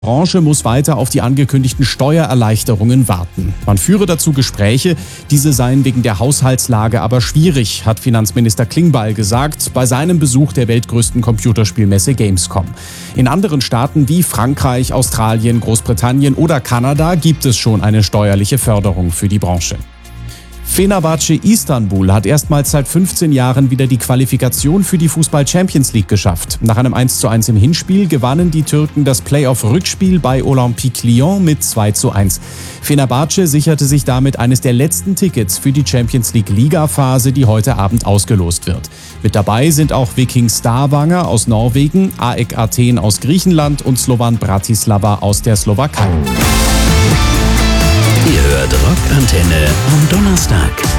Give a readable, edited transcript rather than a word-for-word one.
Die Branche muss weiter auf die angekündigten Steuererleichterungen warten. Man führe dazu Gespräche, diese seien wegen der Haushaltslage aber schwierig, hat Finanzminister Klingbeil gesagt bei seinem Besuch der weltgrößten Computerspielmesse Gamescom. In anderen Staaten wie Frankreich, Australien, Großbritannien oder Kanada gibt es schon eine steuerliche Förderung für die Branche. Fenerbahce Istanbul hat erstmals seit 15 Jahren wieder die Qualifikation für die Fußball-Champions League geschafft. Nach einem 1:1 im Hinspiel gewannen die Türken das Playoff-Rückspiel bei Olympique Lyon mit 2:1. Fenerbahce sicherte sich damit eines der letzten Tickets für die Champions League-Liga-Phase, die heute Abend ausgelost wird. Mit dabei sind auch Viking Stavanger aus Norwegen, AEK Athen aus Griechenland und Slovan Bratislava aus der Slowakei. Ihr hört Rockantenne am Donnerstag.